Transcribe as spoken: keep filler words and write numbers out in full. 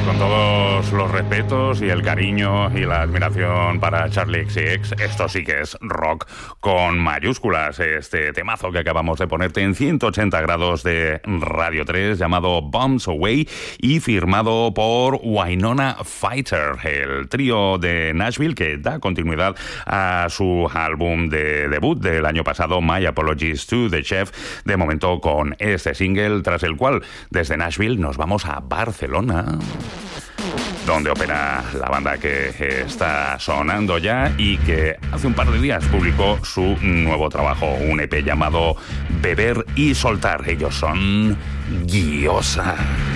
con todos los respetos y el cariño y la admiración para Charli X C X, esto sí que es rock con mayúsculas. Este temazo que acabamos de ponerte en ciento ochenta grados de Radio tres, llamado Bombs Away y firmado por Winona Fighter, el trío de Nashville que da continuidad a su álbum de debut del año pasado, My Apologies to the Chef, de momento con este single, tras el cual desde Nashville nos vamos a Barcelona, donde opera la banda que está sonando ya y que hace un par de días publicó su nuevo trabajo, un E P llamado Beber y Soltar. Ellos son Guiosa.